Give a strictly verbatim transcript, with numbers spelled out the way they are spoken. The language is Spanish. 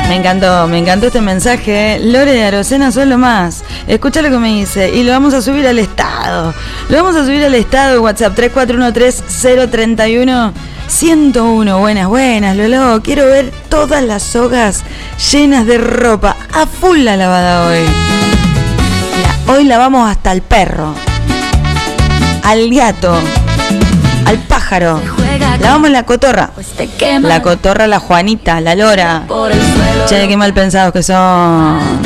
Me encantó, me encantó este mensaje. Lore de Arocena, sos lo más. Escucha lo que me dice. Y lo vamos a subir al estado. Lo vamos a subir al estado. WhatsApp tres cuatro uno tres cero tres uno uno cero uno. Buenas, buenas, Lolo. Quiero ver todas las sogas llenas de ropa. A full la lavada hoy. La, hoy lavamos hasta el perro, al gato, al pájaro. Lavamos la cotorra. La cotorra, la Juanita, la Lora. Che, qué mal pensados que son.